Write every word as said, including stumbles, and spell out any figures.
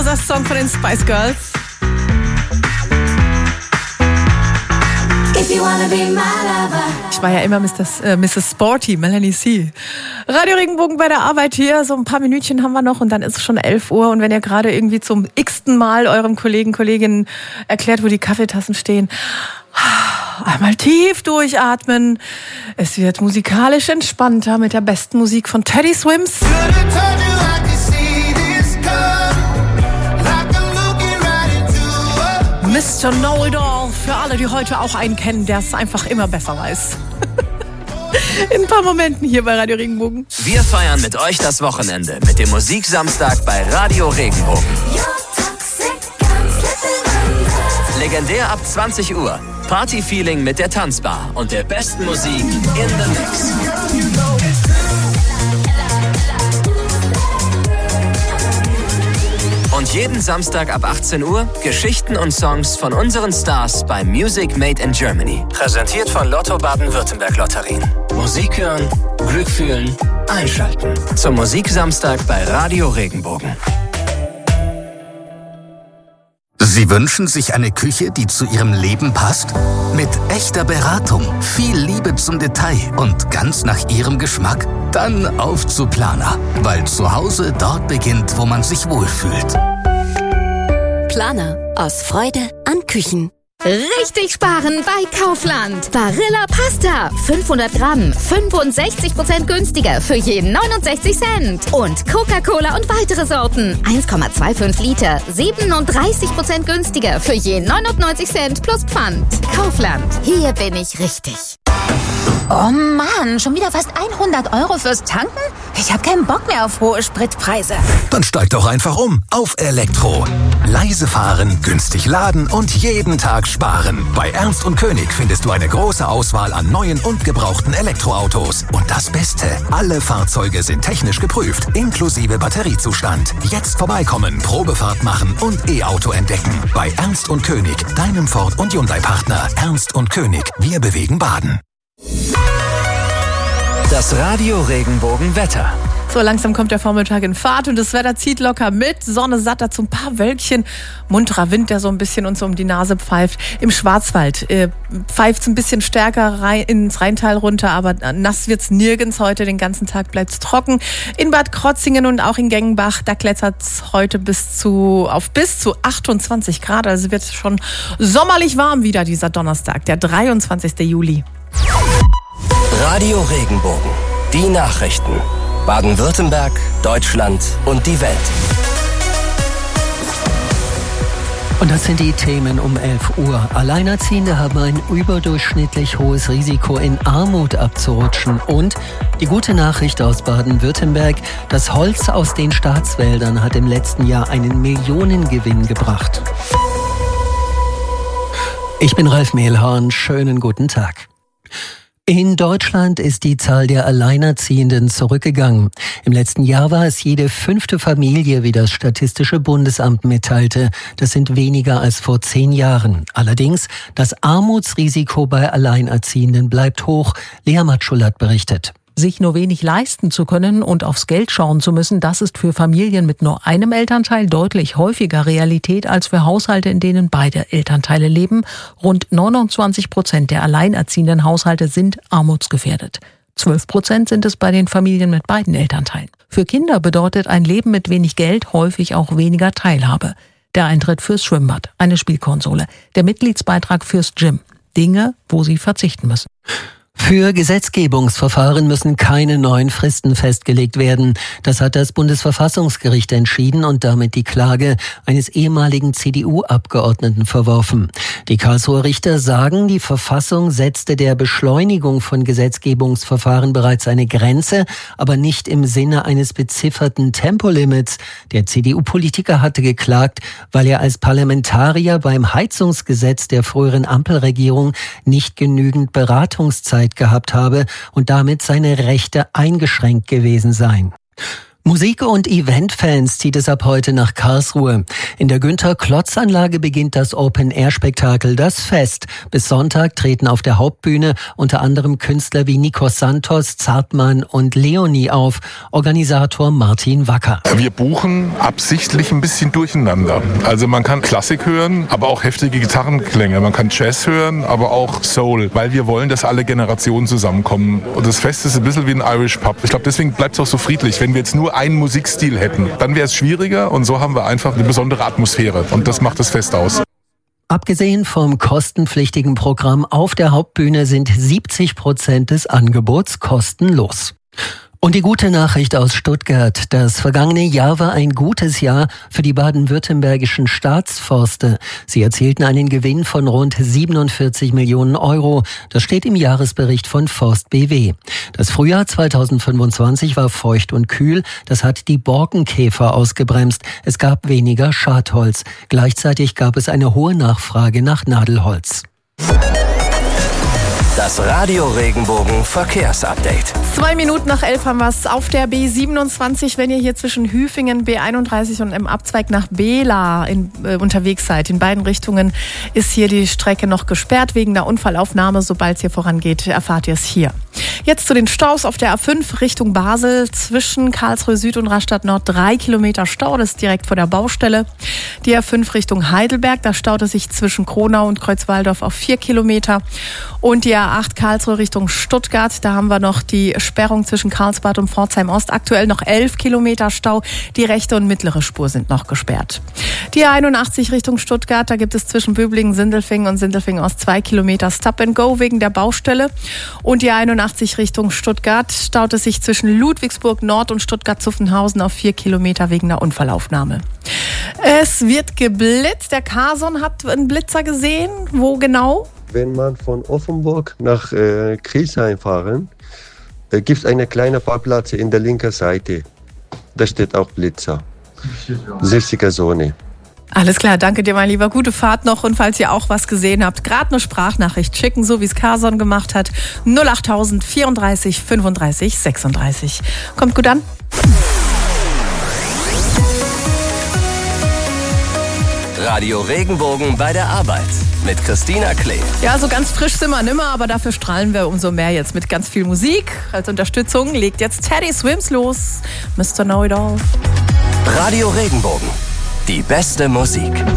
Song von den Spice Girls. If you wanna be my lover. Ich war ja immer Mister, äh, Misses Sporty, Melanie C. Radio Regenbogen bei der Arbeit hier. So ein paar Minütchen haben wir noch und dann ist es schon elf Uhr. Und wenn ihr gerade irgendwie zum x-ten Mal eurem Kollegen, Kolleginnen erklärt, wo die Kaffeetassen stehen, einmal tief durchatmen. Es wird musikalisch entspannter mit der besten Musik von Teddy Swims. Mister Know-it-all, für alle, die heute auch einen kennen, der es einfach immer besser weiß. In ein paar Momenten hier bei Radio Regenbogen. Wir feiern mit euch das Wochenende mit dem Musiksamstag bei Radio Regenbogen. Legendär ab zwanzig Uhr. Party-Feeling mit der Tanzbar und der besten Musik in the Mix. Und jeden Samstag ab achtzehn Uhr Geschichten und Songs von unseren Stars bei Music Made in Germany. Präsentiert von Lotto Baden-Württemberg Lotterien. Musik hören, Glück fühlen, einschalten. Zum Musiksamstag bei Radio Regenbogen. Sie wünschen sich eine Küche, die zu Ihrem Leben passt? Mit echter Beratung, viel Liebe zum Detail und ganz nach Ihrem Geschmack? Dann auf zu Planer, weil zu Hause dort beginnt, wo man sich wohlfühlt. Planer, aus Freude an Küchen. Richtig sparen bei Kaufland. Barilla Pasta. fünfhundert Gramm. fünfundsechzig Prozent günstiger für jeden neunundsechzig Cent. Und Coca-Cola und weitere Sorten. eins Komma fünfundzwanzig Liter. siebenunddreißig Prozent günstiger für jeden neunundneunzig Cent plus Pfand. Kaufland. Hier bin ich richtig. Oh Mann, schon wieder fast hundert Euro fürs Tanken? Ich habe keinen Bock mehr auf hohe Spritpreise. Dann steig doch einfach um auf Elektro. Leise fahren, günstig laden und jeden Tag sparen. Bei Ernst und König findest du eine große Auswahl an neuen und gebrauchten Elektroautos. Und das Beste, alle Fahrzeuge sind technisch geprüft, inklusive Batteriezustand. Jetzt vorbeikommen, Probefahrt machen und E-Auto entdecken. Bei Ernst und König, deinem Ford- und Hyundai-Partner. Ernst und König, wir bewegen Baden. Das Radio Regenbogen Wetter. So langsam kommt der Vormittag in Fahrt und das Wetter zieht locker mit. Sonne satt, dazu ein paar Wölkchen. Munterer Wind, der so ein bisschen uns so um die Nase pfeift. Im Schwarzwald äh, pfeift es ein bisschen stärker rein, ins Rheintal runter, aber nass wird's nirgends heute. Den ganzen Tag bleibt's trocken. In Bad Krotzingen und auch in Gengenbach, da klettert's heute bis zu, auf bis zu achtundzwanzig Grad. Also wird schon sommerlich warm wieder dieser Donnerstag, der dreiundzwanzigsten Juli. Radio Regenbogen. Die Nachrichten. Baden-Württemberg, Deutschland und die Welt. Und das sind die Themen um elf Uhr. Alleinerziehende haben ein überdurchschnittlich hohes Risiko, in Armut abzurutschen. Und die gute Nachricht aus Baden-Württemberg: Das Holz aus den Staatswäldern hat im letzten Jahr einen Millionengewinn gebracht. Ich bin Ralf Mehlhorn. Schönen guten Tag. In Deutschland ist die Zahl der Alleinerziehenden zurückgegangen. Im letzten Jahr war es jede fünfte Familie, wie das Statistische Bundesamt mitteilte. Das sind weniger als vor zehn Jahren. Allerdings, das Armutsrisiko bei Alleinerziehenden bleibt hoch. Lea Matschulat berichtet. Sich nur wenig leisten zu können und aufs Geld schauen zu müssen, das ist für Familien mit nur einem Elternteil deutlich häufiger Realität als für Haushalte, in denen beide Elternteile leben. Rund neunundzwanzig Prozent der alleinerziehenden Haushalte sind armutsgefährdet. zwölf Prozent sind es bei den Familien mit beiden Elternteilen. Für Kinder bedeutet ein Leben mit wenig Geld häufig auch weniger Teilhabe. Der Eintritt fürs Schwimmbad, eine Spielkonsole, der Mitgliedsbeitrag fürs Gym. Dinge, wo sie verzichten müssen. Für Gesetzgebungsverfahren müssen keine neuen Fristen festgelegt werden. Das hat das Bundesverfassungsgericht entschieden und damit die Klage eines ehemaligen C D U-Abgeordneten verworfen. Die Karlsruher Richter sagen, die Verfassung setzte der Beschleunigung von Gesetzgebungsverfahren bereits eine Grenze, aber nicht im Sinne eines bezifferten Tempolimits. Der C D U-Politiker hatte geklagt, weil er als Parlamentarier beim Heizungsgesetz der früheren Ampelregierung nicht genügend Beratungszeit gehabt habe und damit seine Rechte eingeschränkt gewesen seien. Musik- und Eventfans zieht es ab heute nach Karlsruhe. In der Günther-Klotz-Anlage beginnt das Open-Air-Spektakel Das Fest. Bis Sonntag treten auf der Hauptbühne unter anderem Künstler wie Nikos Santos, Zartmann und Leonie auf. Organisator Martin Wacker. Wir buchen absichtlich ein bisschen durcheinander. Also man kann Klassik hören, aber auch heftige Gitarrenklänge. Man kann Jazz hören, aber auch Soul, weil wir wollen, dass alle Generationen zusammenkommen. Und das Fest ist ein bisschen wie ein Irish Pub. Ich glaube, deswegen bleibt es auch so friedlich. Wenn wir jetzt nur einen Musikstil hätten, dann wäre es schwieriger und so haben wir einfach eine besondere Atmosphäre und das macht das Fest aus. Abgesehen vom kostenpflichtigen Programm auf der Hauptbühne sind siebzig Prozent des Angebots kostenlos. Und die gute Nachricht aus Stuttgart. Das vergangene Jahr war ein gutes Jahr für die baden-württembergischen Staatsforste. Sie erzielten einen Gewinn von rund siebenundvierzig Millionen Euro. Das steht im Jahresbericht von Forst B W. Das Frühjahr zweitausendfünfundzwanzig war feucht und kühl. Das hat die Borkenkäfer ausgebremst. Es gab weniger Schadholz. Gleichzeitig gab es eine hohe Nachfrage nach Nadelholz. Das Radio Regenbogen Verkehrsupdate. Zwei Minuten nach elf haben wir es auf der B siebenundzwanzig. Wenn ihr hier zwischen Hüfingen, B einunddreißig und im Abzweig nach Bela in, äh, unterwegs seid, in beiden Richtungen ist hier die Strecke noch gesperrt wegen der Unfallaufnahme. Sobald es hier vorangeht, erfahrt ihr es hier. Jetzt zu den Staus auf der A fünf Richtung Basel zwischen Karlsruhe Süd und Rastatt Nord. Drei Kilometer Stau, das ist direkt vor der Baustelle. Die A fünf Richtung Heidelberg, da staut es sich zwischen Kronau und Kreuzwaldorf auf vier Kilometer. Und die A acht Karlsruhe Richtung Stuttgart, da haben wir noch die Sperrung zwischen Karlsbad und Pforzheim Ost. Aktuell noch elf Kilometer Stau. Die rechte und mittlere Spur sind noch gesperrt. Die A einundachtzig Richtung Stuttgart, da gibt es zwischen Böblingen, Sindelfingen und Sindelfingen Ost zwei Kilometer Stop and Go wegen der Baustelle. Und die A einundachtzig Richtung Stuttgart staut es sich zwischen Ludwigsburg Nord und Stuttgart-Zuffenhausen auf vier Kilometer wegen der Unfallaufnahme. Es wird geblitzt. Der Carson hat einen Blitzer gesehen. Wo genau? Wenn man von Offenburg nach äh, Griesheim fahren, äh, gibt es eine kleine Parkplatz in der linken Seite. Da steht auch Blitzer. sechziger Zone. Alles klar, danke dir, mein Lieber. Gute Fahrt noch. Und falls ihr auch was gesehen habt, gerade eine Sprachnachricht schicken, so wie es Carson gemacht hat. null achttausend vierunddreißig fünfunddreißig sechsunddreißig. Kommt gut an. Radio Regenbogen bei der Arbeit mit Christina Klee. Ja, so ganz frisch sind wir nimmer, aber dafür strahlen wir umso mehr jetzt mit ganz viel Musik. Als Unterstützung legt jetzt Teddy Swims los. Mister Know It All. Radio Regenbogen. Die beste Musik.